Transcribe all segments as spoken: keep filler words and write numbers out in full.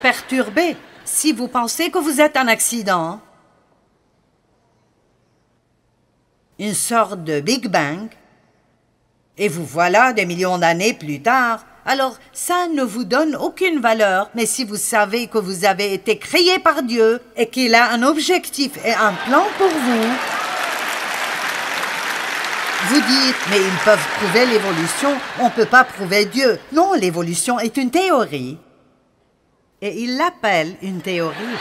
perturbé si vous pensez que vous êtes un accident. Une sorte de Big Bang. Et vous voilà des millions d'années plus tard. Alors, ça ne vous donne aucune valeur. Mais si vous savez que vous avez été créé par Dieu et qu'il a un objectif et un plan pour vous, vous dites, mais ils peuvent prouver l'évolution, on ne peut pas prouver Dieu. Non, l'évolution est une théorie. Et ils l'appellent une théorie.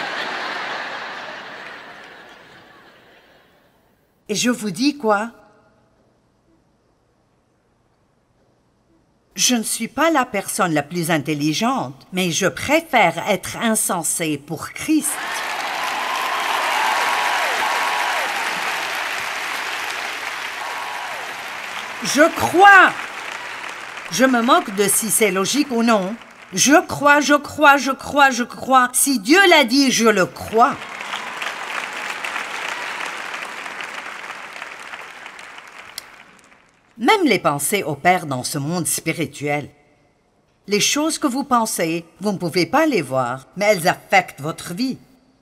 Et je vous dis quoi? Je ne suis pas la personne la plus intelligente, mais je préfère être insensé pour Christ. Je crois. Je me moque de si c'est logique ou non. Je crois, je crois, je crois, je crois. Si Dieu l'a dit, je le crois. Même les pensées opèrent dans ce monde spirituel. Les choses que vous pensez, vous ne pouvez pas les voir, mais elles affectent votre vie.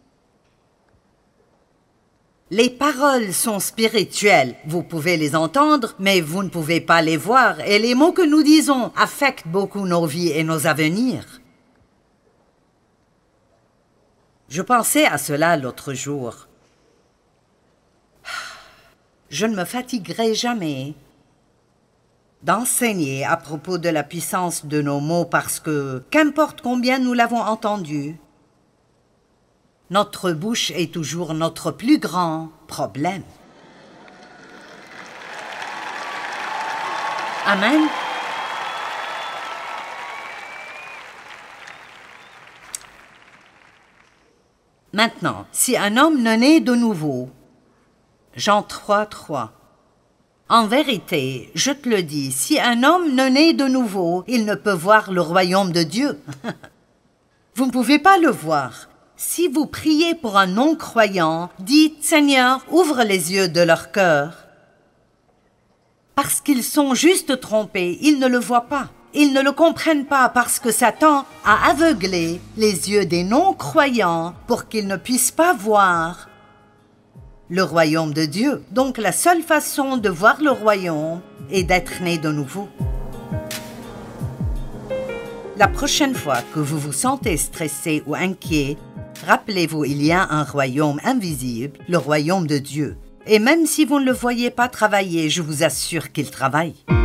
Les paroles sont spirituelles, vous pouvez les entendre, mais vous ne pouvez pas les voir, et les mots que nous disons affectent beaucoup nos vies et nos avenirs. Je pensais à cela l'autre jour. Je ne me fatiguerai jamais d'enseigner à propos de la puissance de nos mots parce que, qu'importe combien nous l'avons entendu, notre bouche est toujours notre plus grand problème. Amen. Maintenant, si un homme ne naît de nouveau, Jean trois, trois. En vérité, je te le dis, si un homme ne naît de nouveau, il ne peut voir le royaume de Dieu. Vous ne pouvez pas le voir. Si vous priez pour un non-croyant, dites « Seigneur, ouvre les yeux de leur cœur ». Parce qu'ils sont juste trompés, ils ne le voient pas. Ils ne le comprennent pas parce que Satan a aveuglé les yeux des non-croyants pour qu'ils ne puissent pas voir le royaume de Dieu. Donc la seule façon de voir le royaume est d'être né de nouveau. La prochaine fois que vous vous sentez stressé ou inquiet, rappelez-vous, il y a un royaume invisible, le royaume de Dieu. Et même si vous ne le voyez pas travailler, je vous assure qu'il travaille.